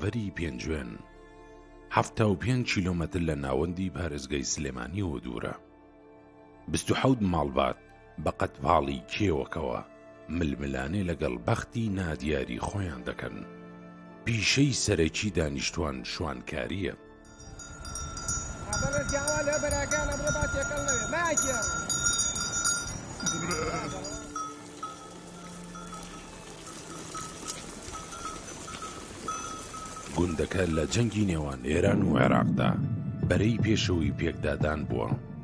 ئاڵۆڤەری پێنجوێن 75 کیلۆمەتر لە ناوەندی پارێزگای سلێمانی و دوورە. 27 ماڵبات بە قەتباڵی کێوەکەوە ململانێ لەگەڵ بەختی نادیاری خۆیان دەکەن. پیشەی سەرەکی دانیشتوان شوانکاریە. گوندەکە لە جەنگی نێوان ئێران و عێراقدا بەرەی پێشەوەی پێکدادان بووە.